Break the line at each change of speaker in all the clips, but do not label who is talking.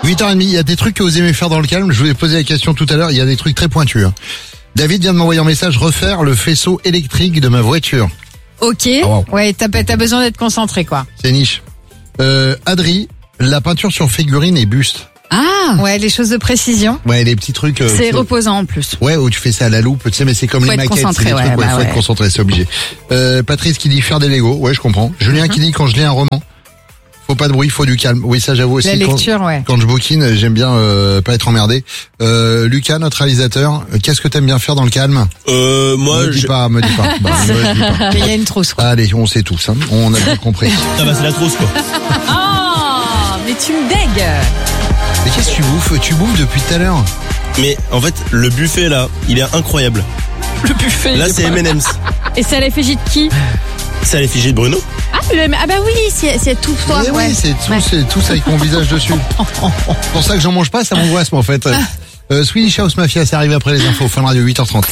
8h30, il y a des trucs que vous aimez faire dans le calme. Je vous ai posé la question tout à l'heure, il y a des trucs très pointus. David vient de m'envoyer un message, refaire le faisceau électrique de ma voiture.
Ok,
wow.
Ouais, t'as besoin d'être concentré, quoi.
C'est niche. Adri, la peinture sur figurine et buste.
Ah, ouais, les choses de précision.
Ouais, les petits trucs.
C'est reposant en plus.
Ouais, où tu fais ça à la loupe, tu sais, mais c'est comme les maquettes, c'est des trucs, faut être concentré, c'est obligé. Patrice qui dit faire des Lego, ouais, je comprends. Julien qui dit quand je lis un roman, faut pas de bruit, faut du calme. Oui, ça j'avoue aussi.
La lecture,
quand je bouquine, j'aime bien pas être emmerdé. Lucas, notre réalisateur, qu'est-ce que t'aimes bien faire dans le calme?
Moi,
me dis pas. Bah, me dis pas.
Il y a une trousse, quoi.
Allez, on sait tous, hein. On a bien compris.
Ça va, c'est la trousse, quoi.
Oh, mais tu me dégues.
Mais qu'est-ce que tu bouffes? Tu bouffes depuis tout à l'heure.
Mais en fait, le buffet là, il est incroyable.
Le buffet.
Là, c'est M&M's.
Et c'est à l'effigie de qui?
C'est à l'effigie de Bruno.
Ah bah oui, c'est tout toi.
Oui, c'est tout ça avec mon visage dessus. C'est pour ça que j'en mange pas, ça m'angoisse, moi, en fait. Swedish House Mafia, ça arrive après les infos. Fun Radio, 8h30.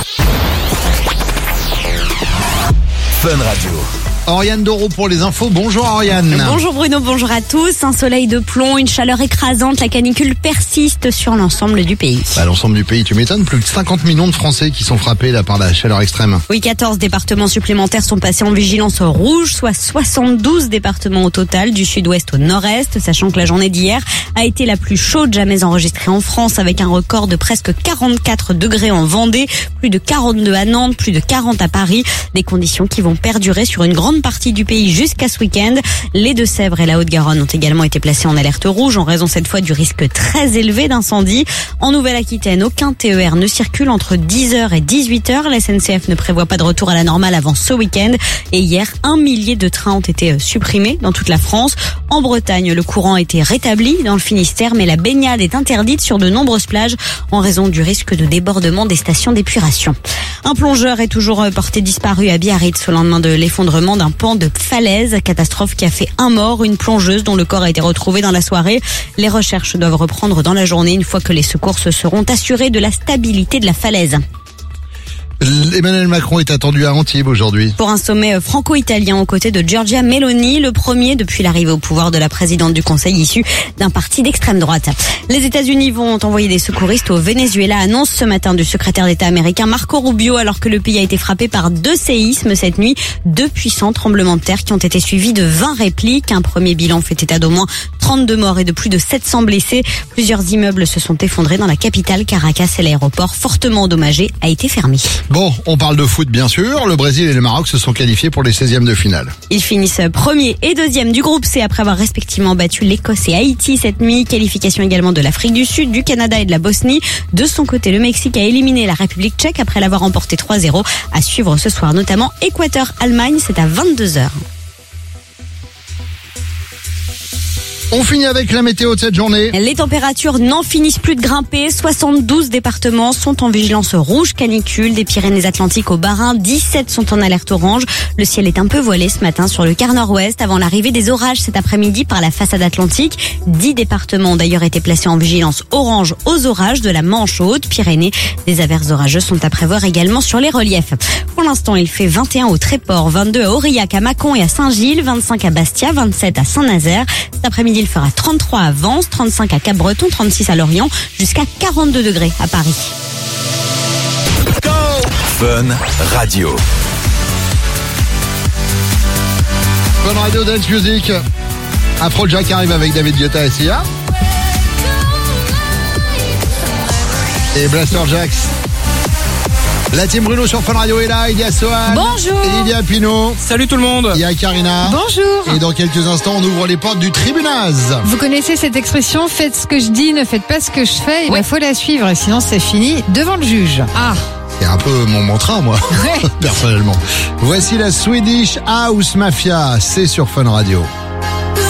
Fun Radio.
Oriane Doro pour les infos. Bonjour Oriane.
Bonjour Bruno, bonjour à tous. Un soleil de plomb, une chaleur écrasante, la canicule persiste sur l'ensemble du pays.
L'ensemble du pays, tu m'étonnes. Plus de 50 millions de Français qui sont frappés là par la chaleur extrême.
Oui, 14 départements supplémentaires sont passés en vigilance rouge, soit 72 départements au total, du sud-ouest au nord-est, sachant que la journée d'hier a été la plus chaude jamais enregistrée en France, avec un record de presque 44 degrés en Vendée, plus de 42 à Nantes, plus de 40 à Paris. Des conditions qui vont perdurer sur une grande partie du pays jusqu'à ce week-end. Les Deux-Sèvres et la Haute-Garonne ont également été placés en alerte rouge en raison cette fois du risque très élevé d'incendie. En Nouvelle-Aquitaine, aucun TER ne circule entre 10h et 18h. La SNCF ne prévoit pas de retour à la normale avant ce week-end. Et hier, 1 millier de trains ont été supprimés dans toute la France. En Bretagne, le courant a été rétabli dans le Finistère, mais la baignade est interdite sur de nombreuses plages en raison du risque de débordement des stations d'épuration. Un plongeur est toujours porté disparu à Biarritz au lendemain de l'effondrement d'un pan de falaise. Catastrophe qui a fait un mort, une plongeuse dont le corps a été retrouvé dans la soirée. Les recherches doivent reprendre dans la journée une fois que les secours se seront assurés de la stabilité de la falaise.
Emmanuel Macron est attendu à Antibes aujourd'hui.
Pour un sommet franco-italien aux côtés de Giorgia Meloni, le premier depuis l'arrivée au pouvoir de la présidente du Conseil issue d'un parti d'extrême droite. Les États-Unis vont envoyer des secouristes au Venezuela, annonce ce matin du secrétaire d'État américain Marco Rubio, alors que le pays a été frappé par 2 séismes cette nuit, 2 puissants tremblements de terre qui ont été suivis de 20 répliques. Un premier bilan fait état d'au moins 32 morts et de plus de 700 blessés. Plusieurs immeubles se sont effondrés dans la capitale Caracas et l'aéroport fortement endommagé a été fermé.
Bon, on parle de foot bien sûr. Le Brésil et le Maroc se sont qualifiés pour les 16e de finale.
Ils finissent premier et deuxième du groupe C après avoir respectivement battu l'Écosse et Haïti cette nuit. Qualification également de l'Afrique du Sud, du Canada et de la Bosnie. De son côté, le Mexique a éliminé la République tchèque après l'avoir emporté 3-0. À suivre ce soir notamment Équateur-Allemagne, c'est à 22h.
On finit avec la météo de cette journée.
Les températures n'en finissent plus de grimper. 72 départements sont en vigilance rouge canicule. Des Pyrénées-Atlantiques au Bas-Rhin, 17 sont en alerte orange. Le ciel est un peu voilé ce matin sur le quart nord-ouest avant l'arrivée des orages cet après-midi par la façade atlantique. 10 départements ont d'ailleurs été placés en vigilance orange aux orages de la Manche aux Hautes-Pyrénées. Des averses orageuses sont à prévoir également sur les reliefs. Pour l'instant, il fait 21 au Tréport, 22 à Aurillac, à Mâcon et à Saint-Gilles, 25 à Bastia, 27 à Saint-Nazaire. Cet après-midi, il fera 33 à Vence, 35 à Cap-Breton, 36 à Lorient, jusqu'à 42 degrés à Paris.
Fun Radio.
Fun Radio Dance Music. Afrojack arrive avec David Guetta et Sia. Et Blaster Jax. La team Bruno sur Fun Radio est là, il y a Sohan.
Bonjour.
Et il y a Pino.
Salut tout le monde.
Il y a Karina.
Bonjour.
Et dans quelques instants, on ouvre les portes du tribunaz.
Vous connaissez cette expression, faites ce que je dis, ne faites pas ce que je fais. Il faut la suivre, sinon c'est fini devant le juge. Ah.
C'est un peu mon mantra, moi,
Ouais.
personnellement. Voici la Swedish House Mafia, c'est sur Fun Radio.